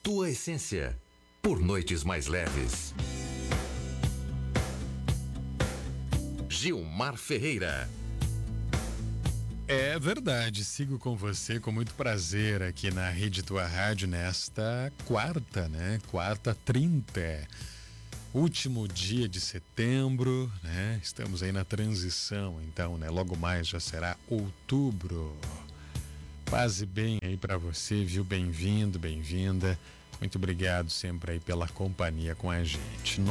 tua essência, por noites mais leves. Gilmar Ferreira. É verdade, sigo com você com muito prazer aqui na Rede Tua Rádio nesta quarta, né? Quarta 30. Último dia de setembro, né? Estamos aí na transição, então, né? Logo mais já será outubro. Paz e bem aí pra você, viu? Bem-vindo, bem-vinda. Muito obrigado sempre aí pela companhia com a gente.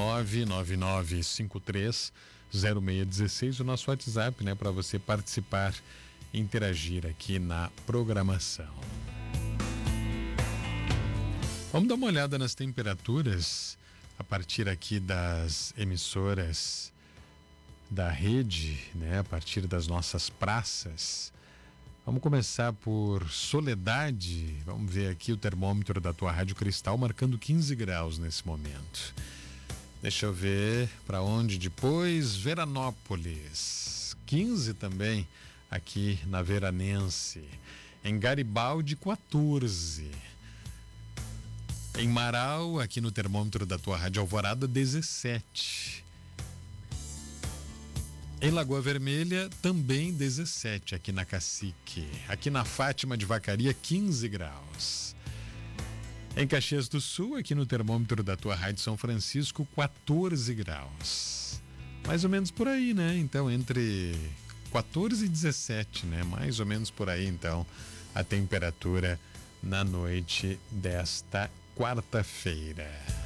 999530616, o nosso WhatsApp, né? Pra você participar, interagir aqui na programação. Vamos dar uma olhada nas temperaturas a partir aqui das emissoras da rede, né? A partir das nossas praças. Vamos começar por Soledade. Vamos ver aqui o termômetro da tua Rádio Cristal marcando 15 graus nesse momento. Deixa eu ver para onde depois. Veranópolis, 15 também. Aqui na Veranense. Em Garibaldi, 14. Em Marau, aqui no termômetro da tua Rádio Alvorada, 17. Em Lagoa Vermelha, também 17, aqui na Cacique. Aqui na Fátima de Vacaria, 15 graus. Em Caxias do Sul, aqui no termômetro da tua Rádio São Francisco, 14 graus. Mais ou menos por aí, né? Então, entre 14 e 17, né? Mais ou menos por aí, então, a temperatura na noite desta quarta-feira.